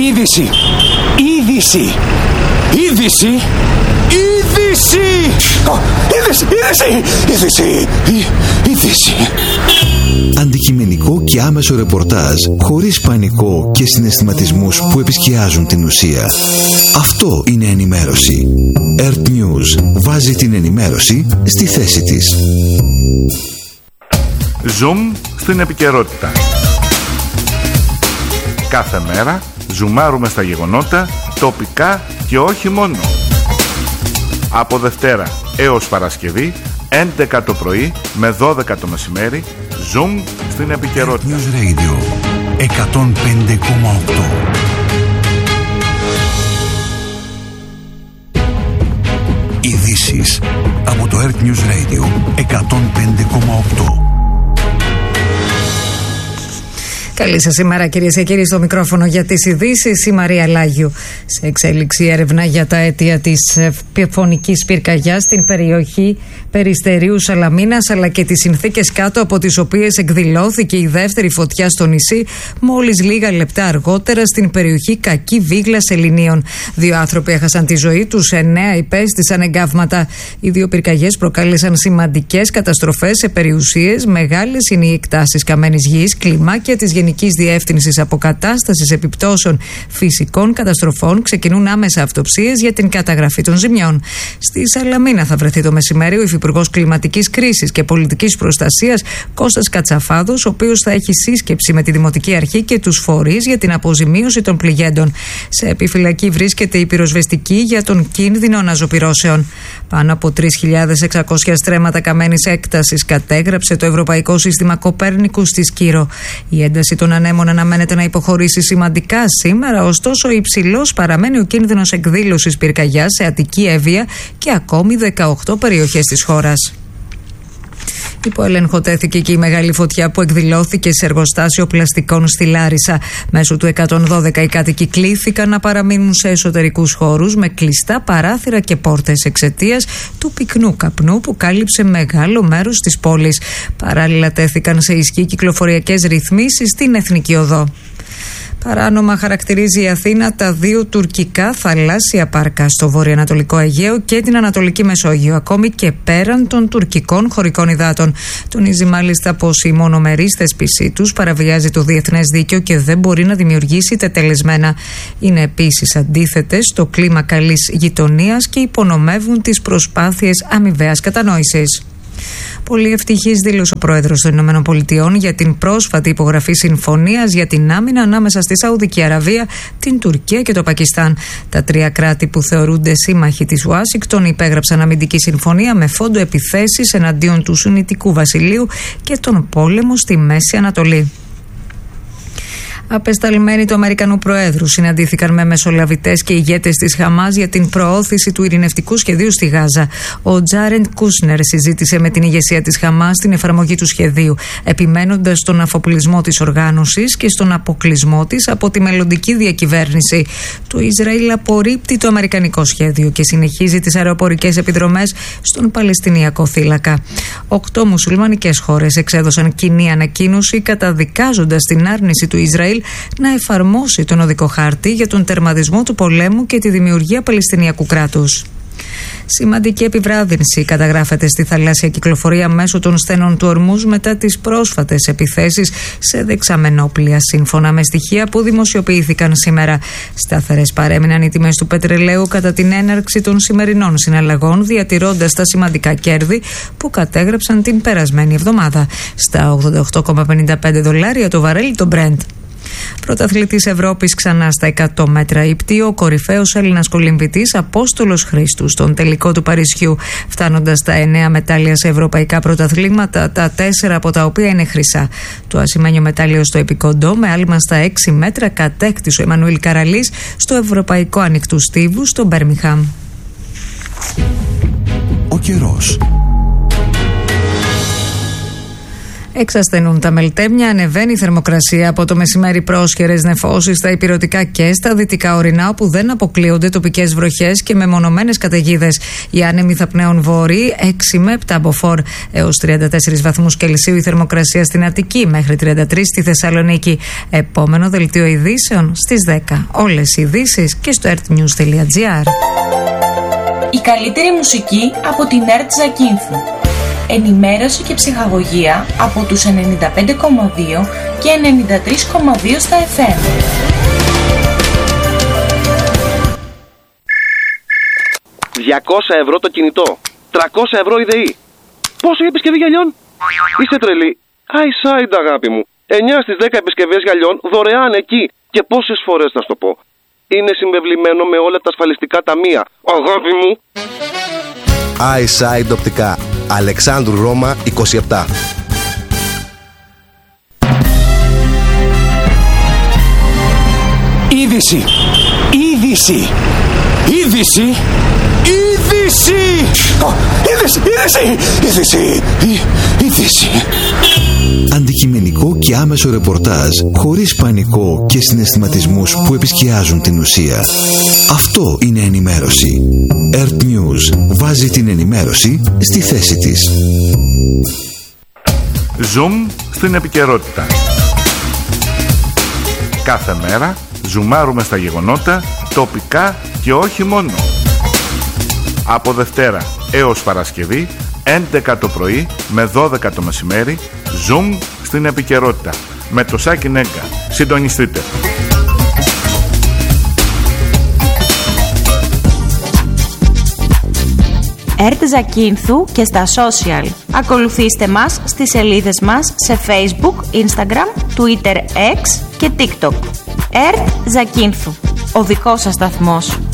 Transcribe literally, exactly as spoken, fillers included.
Είδηση! Είδηση! Είδηση! Είδηση! Είδηση! Είδηση! Είδηση! Είδηση! Αντικειμενικό και άμεσο ρεπορτάζ, χωρίς πανικό και συναισθηματισμούς που επισκιάζουν την ουσία. Αυτό είναι ενημέρωση. Earth News βάζει την ενημέρωση στη θέση της. Zoom στην επικαιρότητα. Κάθε μέρα ζουμάρουμε στα γεγονότα, τοπικά και όχι μόνο. Από Δευτέρα έως Παρασκευή, έντεκα το πρωί με δώδεκα το μεσημέρι, Zoom στην επικαιρότητα. News Radio εκατόν πέντε κόμμα οκτώ. Ειδήσεις από το Earth News Radio εκατόν πέντε κόμμα οκτώ. Καλή σας ημέρα, κυρίες και κύριοι, στο μικρόφωνο για τις ειδήσεις η Μαρία Λάγιου. Σε εξέλιξη έρευνα για τα αίτια της φωνικής πυρκαγιάς στην περιοχή Περιστερίου Σαλαμίνας, αλλά και τις συνθήκες κάτω από τις οποίες εκδηλώθηκε η δεύτερη φωτιά στο νησί μόλις λίγα λεπτά αργότερα στην περιοχή Κακή Βίγλα Σεληνίων. Δύο άνθρωποι έχασαν τη ζωή τους, εννέα υπέστησαν εγκάβματα. Οι δύο πυρκαγιές προκάλεσαν σημαντικές καταστροφές σε περιουσίες, μεγάλες είναι οι εκτάσεις καμένης γης, κλιμάκια της Γενικής Διεύθυνσης Αποκατάστασης Επιπτώσεων Φυσικών Καταστροφών ξεκινούν άμεσα αυτοψίες για την καταγραφή των ζημιών. Στη Σαλαμίνα θα βρεθεί το μεσημέρι ο Υφυπουργός Κλιματικής Κρίσης και Πολιτικής Προστασίας Κώστας Κατσαφάδος, ο οποίος θα έχει σύσκεψη με τη Δημοτική Αρχή και τους φορείς για την αποζημίωση των πληγέντων. Σε επιφυλακή βρίσκεται η πυροσβεστική για τον κίνδυνο αναζωπυρώσεων. Πάνω από τρεις χιλιάδες εξακόσια στρέμματα καμένης έκτασης κατέγραψε το Ευρωπαϊκό Σύστημα Κοπέρνικου στη Σκύρο. Η ένταση των ανέμων αναμένεται να υποχωρήσει σημαντικά σήμερα, ωστόσο υψηλός παραμένει ο κίνδυνος εκδήλωσης πυρκαγιάς σε Αττική, Εύβοια και ακόμη δεκαοκτώ περιοχές της χώρας. Υπό έλεγχο τέθηκε και η μεγάλη φωτιά που εκδηλώθηκε σε εργοστάσιο πλαστικών στη Λάρισα. Μέσω του εκατόν δώδεκα οι κάτοικοι κλήθηκαν να παραμείνουν σε εσωτερικούς χώρους με κλειστά παράθυρα και πόρτες εξαιτίας του πυκνού καπνού που κάλυψε μεγάλο μέρος της πόλης. Παράλληλα τέθηκαν σε ισχύ κυκλοφοριακές ρυθμίσεις στην Εθνική Οδό. Παράνομα χαρακτηρίζει η Αθήνα τα δύο τουρκικά θαλάσσια πάρκα στο βορειοανατολικό Αιγαίο και την Ανατολική Μεσόγειο, ακόμη και πέραν των τουρκικών χωρικών υδάτων. Τονίζει μάλιστα πως η μονομερής θέσπισή τους παραβιάζει το διεθνές δίκαιο και δεν μπορεί να δημιουργήσει τετελεσμένα. Είναι επίσης αντίθετες στο κλίμα καλής γειτονίας και υπονομεύουν τις προσπάθειες αμοιβαίας κατανόησης. Πολύ ευτυχής δήλωσε ο πρόεδρος των Ηνωμένων Πολιτειών για την πρόσφατη υπογραφή συμφωνίας για την άμυνα ανάμεσα στη Σαουδική Αραβία, την Τουρκία και το Πακιστάν. Τα τρία κράτη που θεωρούνται σύμμαχοι της Ουάσιγκτον υπέγραψαν αμυντική συμφωνία με φόντο επιθέσεις εναντίον του Σουνιτικού Βασιλείου και τον πόλεμο στη Μέση Ανατολή. Απεσταλμένοι του Αμερικανού Προέδρου συναντήθηκαν με μεσολαβητές και ηγέτες της Χαμάς για την προώθηση του ειρηνευτικού σχεδίου στη Γάζα. Ο Τζάρεντ Κούσνερ συζήτησε με την ηγεσία της Χαμάς την εφαρμογή του σχεδίου, επιμένοντας στον αφοπλισμό της οργάνωσης και στον αποκλεισμό της από τη μελλοντική διακυβέρνηση. Το Ισραήλ απορρίπτει το αμερικανικό σχέδιο και συνεχίζει τις αεροπορικές επιδρομές στον Παλαιστινιακό θύλακα. Οκτώ μουσουλμανικές χώρες εξέδωσαν κοινή ανακοίνωση καταδικάζοντας την άρνηση του Ισραήλ να εφαρμόσει τον οδικό χάρτη για τον τερματισμό του πολέμου και τη δημιουργία Παλαιστινιακού κράτους. Σημαντική επιβράδυνση καταγράφεται στη θαλάσσια κυκλοφορία μέσω των στένων του Ορμούζ μετά τις πρόσφατες επιθέσεις σε δεξαμενόπλια, σύμφωνα με στοιχεία που δημοσιοποιήθηκαν σήμερα. Σταθερές παρέμειναν οι τιμές του πετρελαίου κατά την έναρξη των σημερινών συναλλαγών, διατηρώντας τα σημαντικά κέρδη που κατέγραψαν την περασμένη εβδομάδα στα ογδόντα οκτώ κόμμα πενήντα πέντε δολάρια το βαρέλι το Brent. Πρωταθλητής Ευρώπης ξανά στα εκατό μέτρα ύπτη, ο κορυφαίος Έλληνας κολυμβητής Απόστολος Χρήστου στον τελικό του Παρισιού, φτάνοντας στα εννέα μετάλλια σε ευρωπαϊκά πρωταθλήματα, τα τέσσερα από τα οποία είναι χρυσά. Το ασημένιο μετάλλιο στο επικοντό με άλμα στα έξι μέτρα κατέκτησε ο Εμμανουήλ Καραλής στο Ευρωπαϊκό Ανοιχτού Στίβου στο Μπέρμιγχαμ. Ο καιρός. Εξασθενούν τα μελτέμια, ανεβαίνει η θερμοκρασία από το μεσημέρι, πρόσχερες νεφώσεις στα ηπειρωτικά και στα δυτικά ορεινά, όπου δεν αποκλείονται τοπικές βροχές και μεμονωμένες καταιγίδες. Οι άνεμοι θα πνέουν βόρειοι έξι με επτά μποφόρ έως τριάντα τέσσερις βαθμούς Κελσίου η θερμοκρασία στην Αττική, μέχρι τριάντα τρεις στη Θεσσαλονίκη. Επόμενο δελτίο ειδήσεων στις δέκα. Όλες οι ειδήσεις και στο ερτνιούς τελεία τζι άρ. Η καλύτερη μουσική από την ΕΡΤ Ζακίνθου. Ενημέρωση και ψυχαγωγία από τους ενενήντα πέντε κόμμα δύο και ενενήντα τρία κόμμα δύο στα εφ εμ. διακόσια ευρώ το κινητό, τριακόσια ευρώ η ΔΕΗ. Πόσο η επισκευή γυαλιών? Είσαι τρελή. iSide, αγάπη μου. εννιά στις δέκα επισκευές γυαλιών δωρεάν εκεί. Και πόσες φορές θα σου το πω? Είναι συμβεβλημένο με όλα τα ασφαλιστικά ταμεία. Αγάπη μου. iSide οπτικά. Αλεξάνδρου Ρώμα είκοσι επτά. Είδηση! Είδηση! Είδηση! Είδηση! Είδηση! Είδηση! Είδηση! Είδηση! Αντικειμενικό και άμεσο ρεπορτάζ, χωρίς πανικό και συναισθηματισμούς που επισκιάζουν την ουσία. Αυτό είναι ενημέρωση. Earth News βάζει την ενημέρωση στη θέση της. Zoom στην επικαιρότητα. Κάθε μέρα ζουμάρουμε στα γεγονότα, τοπικά και όχι μόνο. Από Δευτέρα έως Παρασκευή, έντεκα το πρωί με δώδεκα το μεσημέρι, Zoom στην επικαιρότητα με το Σάκη Νέγκα. Συντονιστείτε. ΕΡΤ Ζακίνθου και στα social. Ακολουθήστε μας στις σελίδες μας σε Facebook, Instagram, Twitter, X και TikTok. ΕΡΤ Ζακίνθου. Ο δικός σας σταθμός.